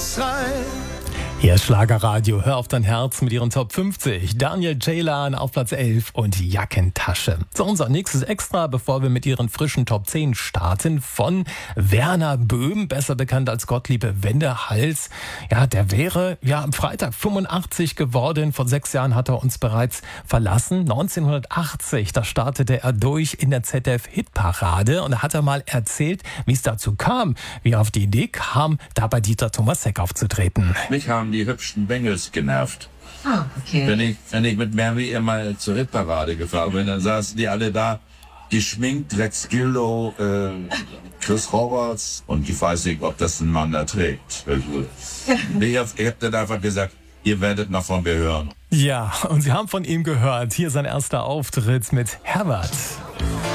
Hier ist Schlagerradio, hör auf dein Herz mit ihren Top 50. Daniel Ceylan auf Platz 11 und Jackentasche. So, unser nächstes Extra, bevor wir mit ihren frischen Top 10 starten, von Werner Böhm, besser bekannt als Gottlieb Wendehals. Ja, der wäre am Freitag 85 geworden. Vor 6 Jahren hat er uns bereits verlassen. 1980, da startete er durch in der ZDF-Hitparade und da hat er mal erzählt, wie es dazu kam, wie er auf die Idee kam, da bei Dieter Thomas Heck aufzutreten. Mich haben die hübschen Bengels genervt. Ah, okay. Wenn ich mit Mary immer zur Hitparade gefahren bin, dann saßen die alle da, geschminkt, Rex Gildo, Chris Roberts, und ich weiß nicht, ob das ein Mann da trägt. Ich hab dann einfach gesagt, ihr werdet noch von mir hören. Ja, und Sie haben von ihm gehört. Hier sein erster Auftritt mit Herbert.